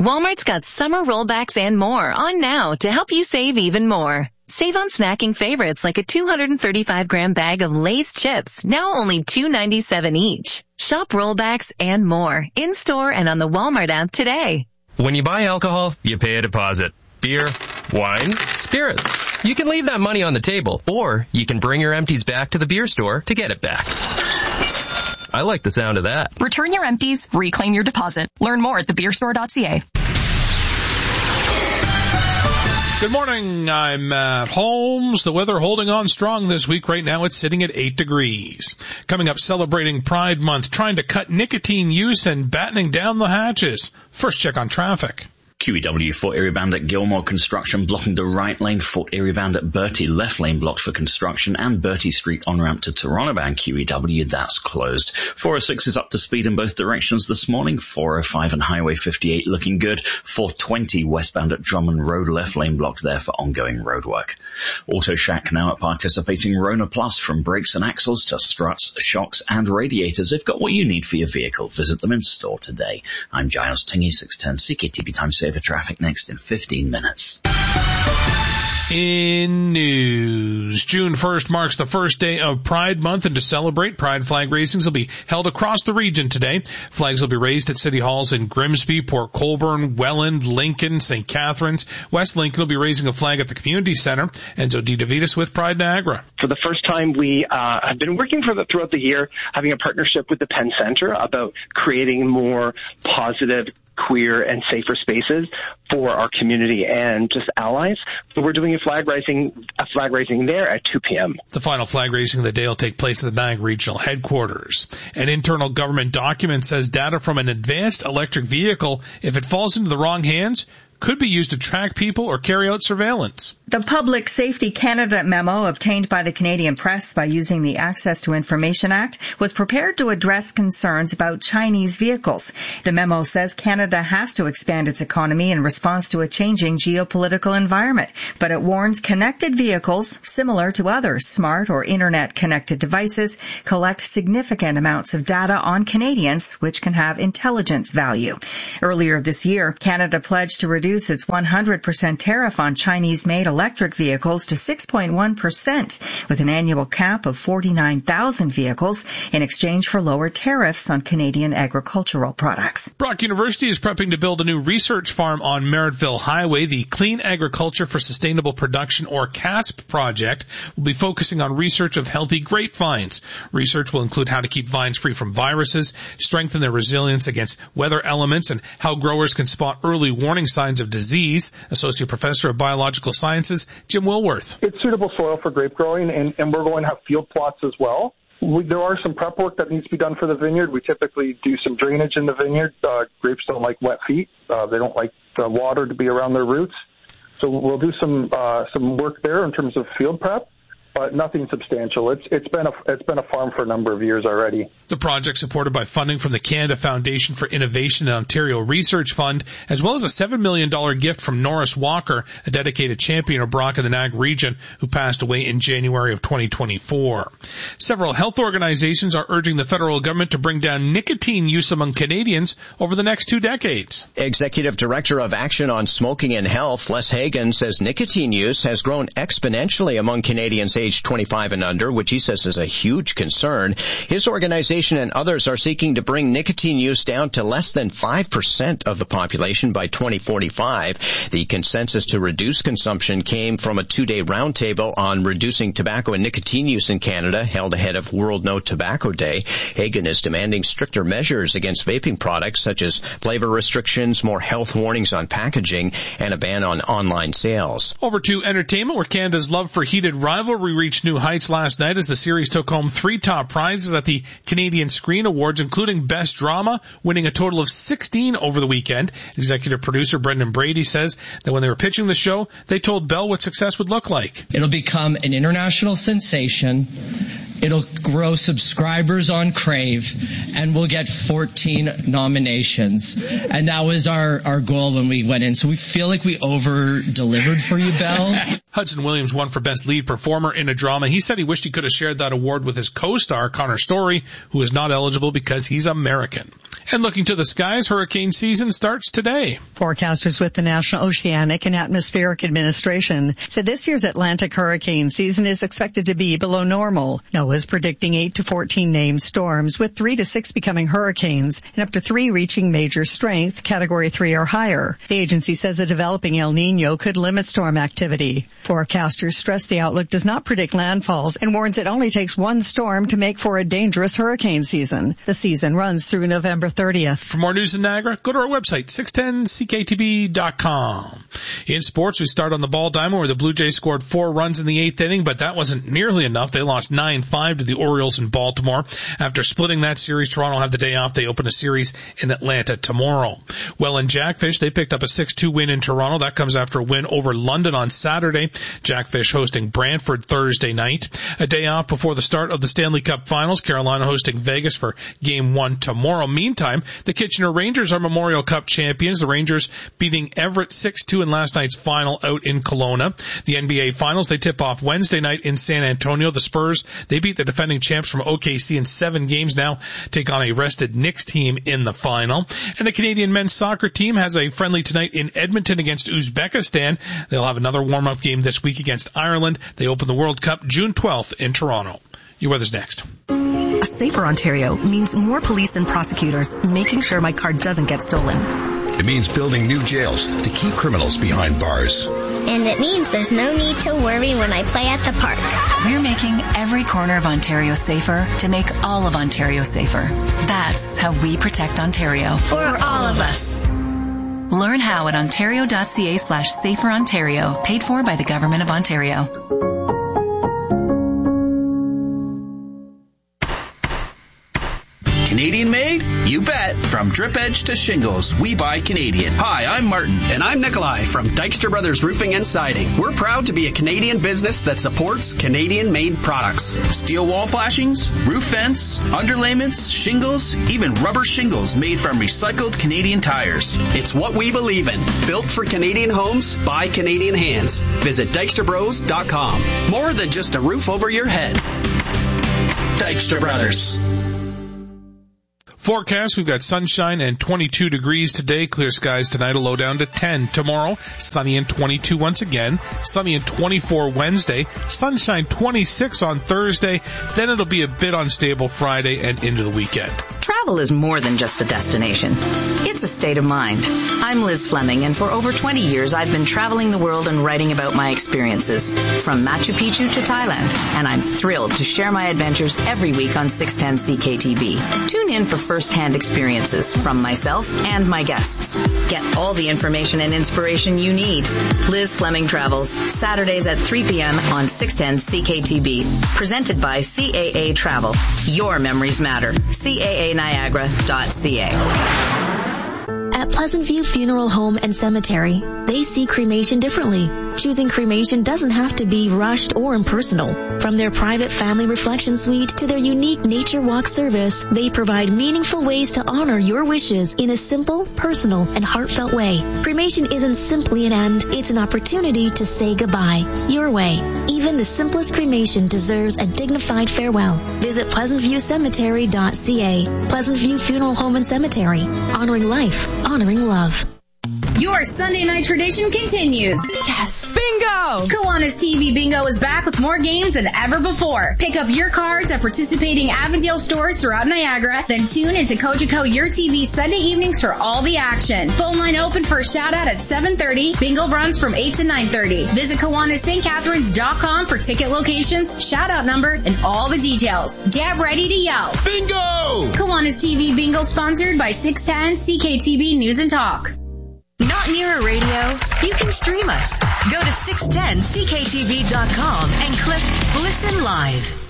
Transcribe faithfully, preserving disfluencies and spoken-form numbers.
Walmart's got summer rollbacks and more on now to help you save even more. Save on snacking favorites like a two hundred thirty-five gram bag of Lay's chips, now only two dollars and ninety-seven cents each. Shop rollbacks and more in-store and on the Walmart app today. When you buy alcohol, you pay a deposit. Beer, wine, spirits. You can leave that money on the table, or you can bring your empties back to the beer store to get it back. I like the sound of that. Return your empties, reclaim your deposit. Learn more at the beer store dot c a. Good morning, I'm Matt Holmes. The weather holding on strong this week. Right now it's sitting at eight degrees. Coming up, celebrating Pride Month, trying to cut nicotine use and battening down the hatches. First check on traffic. Q E W Fort Erie bound at Gilmore Construction blocking the right lane. Fort Erie bound at Bertie left lane blocked for construction, and Bertie Street on ramp to Toronto bound Q E W, that's closed. four oh six is up to speed in both directions this morning. four oh five and Highway fifty-eight looking good. four twenty westbound at Drummond Road left lane blocked there for ongoing roadwork. Auto Shack now at participating Rona Plus, from brakes and axles to struts, shocks and radiators. They've got what you need for your vehicle. Visit them in store today. I'm Giles Tingy, six ten C K T V Time Saver Traffic next in fifteen minutes. In news, June first marks the first day of Pride Month, and to celebrate, Pride flag raisings will be held across the region today. Flags will be raised at city halls in Grimsby, Port Colborne, Welland, Lincoln, Saint Catharines. West Lincoln will be raising a flag at the community center. Enzo Di DeVitis with Pride Niagara. For the first time, we uh, have been working for the, throughout the year, having a partnership with the Penn Center about creating more positive, queer and safer spaces for our community and just allies. So we're doing a flag raising, a flag raising there at two p.m. The final flag raising of the day will take place at the Niagara Regional Headquarters. An internal government document says data from an advanced electric vehicle, if it falls into the wrong hands, could be used to track people or carry out surveillance. The Public Safety Canada memo obtained by the Canadian press by using the Access to Information Act was prepared to address concerns about Chinese vehicles. The memo says Canada has to expand its economy in response to a changing geopolitical environment, but it warns connected vehicles, similar to other smart or internet-connected devices, collect significant amounts of data on Canadians, which can have intelligence value. Earlier this year, Canada pledged to reduce reduce its one hundred percent tariff on Chinese-made electric vehicles to six point one percent, with an annual cap of forty-nine thousand vehicles in exchange for lower tariffs on Canadian agricultural products. Brock University is prepping to build a new research farm on Merrittville Highway. The Clean Agriculture for Sustainable Production, or CASP project, will be focusing on research of healthy grapevines. Research will include how to keep vines free from viruses, strengthen their resilience against weather elements, and how growers can spot early warning signs of disease. Associate Professor of Biological Sciences, Jim Wilworth. It's suitable soil for grape growing, and, and we're going to have field plots as well. We, there are some prep work that needs to be done for the vineyard. We typically do some drainage in the vineyard. Uh, grapes don't like wet feet. Uh, they don't like the water to be around their roots. So we'll do some uh, some work there in terms of field prep, but nothing substantial. It's it's been a it's been a farm for a number of years already. The project, supported by funding from the Canada Foundation for Innovation and Ontario Research Fund, as well as a seven million dollars gift from Norris Walker, a dedicated champion of Brock in the Niagara region, who passed away in January of twenty twenty-four. Several health organizations are urging the federal government to bring down nicotine use among Canadians over the next two decades. Executive Director of Action on Smoking and Health, Les Hagan, says nicotine use has grown exponentially among Canadians aged twenty-five and under, which he says is a huge concern. His organization and others are seeking to bring nicotine use down to less than five percent of the population by twenty forty-five. The consensus to reduce consumption came from a two-day roundtable on reducing tobacco and nicotine use in Canada, held ahead of World No Tobacco Day. Hagan is demanding stricter measures against vaping products, such as flavor restrictions, more health warnings on packaging, and a ban on online sales. Over to entertainment, where Canada's love for heated rivalry reached new heights last night as the series took home three top prizes at the Canadian Screen Awards, including Best Drama, winning a total of sixteen over the weekend. Executive producer Brendan Brady says that when they were pitching the show, they told Bell what success would look like. It'll become an international sensation. It'll grow subscribers on Crave, and we'll get fourteen nominations. And that was our, our goal when we went in. So we feel like we over-delivered for you, Belle. Hudson Williams won for Best Lead Performer in a Drama. He said he wished he could have shared that award with his co-star, Connor Story, who is not eligible because he's American. And looking to the skies, hurricane season starts today. Forecasters with the National Oceanic and Atmospheric Administration said this year's Atlantic hurricane season is expected to be below normal. NOAA is predicting eight to fourteen named storms, with three to six becoming hurricanes and up to three reaching major strength, category three or higher. The agency says a developing El Nino could limit storm activity. Forecasters stress the outlook does not predict landfalls and warns it only takes one storm to make for a dangerous hurricane season. The season runs through November thirtieth. For more news in Niagara, go to our website, six ten C K T B dot com. In sports, we start on the ball diamond where the Blue Jays scored four runs in the eighth inning, but that wasn't nearly enough. They lost nine five to the Orioles in Baltimore. After splitting that series, Toronto had the day off. They open a series in Atlanta tomorrow. Well, in Jackfish, they picked up a six two win in Toronto. That comes after a win over London on Saturday. Jackfish hosting Brantford Thursday night. A day off before the start of the Stanley Cup Finals. Carolina hosting Vegas for Game one tomorrow. Meantime, the Kitchener Rangers are Memorial Cup champions. The Rangers beating Everett six two in last night's final out in Kelowna. The N B A Finals, they tip off Wednesday night in San Antonio. The Spurs, they beat the defending champs from O K C in seven games. Now take on a rested Knicks team in the final. And the Canadian men's soccer team has a friendly tonight in Edmonton against Uzbekistan. They'll have another warm-up game this week against Ireland. They open the World Cup June twelfth in Toronto. Your weather's next. A safer Ontario means more police and prosecutors making sure my car doesn't get stolen. It means building new jails to keep criminals behind bars. And it means there's no need to worry when I play at the park. We're making every corner of Ontario safer to make all of Ontario safer. That's how we protect Ontario. For all of us. Learn how at ontario.ca slash safer Ontario, paid for by the Government of Ontario. Canadian made? You bet. From drip edge to shingles, we buy Canadian. Hi, I'm Martin. And I'm Nikolai from Dykstra Brothers Roofing and Siding. We're proud to be a Canadian business that supports Canadian-made products. Steel wall flashings, roof vents, underlayments, shingles, even rubber shingles made from recycled Canadian tires. It's what we believe in. Built for Canadian homes by Canadian hands. Visit Dykstra Bros dot com. More than just a roof over your head. Dykstra Brothers. Forecast, we've got sunshine and twenty-two degrees today. Clear skies tonight, a low down to ten. Tomorrow, sunny and twenty-two once again. Sunny and twenty-four Wednesday. Sunshine twenty-six on Thursday. Then it'll be a bit unstable Friday and into the weekend. Travel is more than just a destination. It's a state of mind. I'm Liz Fleming, and for over twenty years I've been traveling the world and writing about my experiences, from Machu Picchu to Thailand, and I'm thrilled to share my adventures every week on six ten C K T B. Tune in for first-hand experiences from myself and my guests. Get all the information and inspiration you need. Liz Fleming Travels, Saturdays at three p.m. on six ten C K T B. Presented by C A A Travel. Your memories matter. C A A Niagara dot C A. At Pleasant View Funeral Home and Cemetery, they see cremation differently. Choosing cremation doesn't have to be rushed or impersonal. From their private family reflection suite to their unique nature walk service, they provide meaningful ways to honor your wishes in a simple, personal, and heartfelt way. Cremation isn't simply an end, it's an opportunity to say goodbye. Your way. Even the simplest cremation deserves a dignified farewell. Visit pleasant view cemetery dot c a. Pleasant View Funeral Home and Cemetery. Honoring life. Honoring love. Your Sunday night tradition continues. Yes. Bingo! Kiwanis T V Bingo is back with more games than ever before. Pick up your cards at participating Avondale stores throughout Niagara, then tune into Cogeco Your T V Sunday evenings for all the action. Phone line open for a shout out at seven thirty. Bingo runs from eight to nine thirty. Visit Kiwanis St Catharines dot com for ticket locations, shout out number, and all the details. Get ready to yell. Bingo! Kiwanis T V Bingo sponsored by six ten C K T B News and Talk. Not near a radio? You can stream us. Go to six ten C K T V dot com and click Listen Live.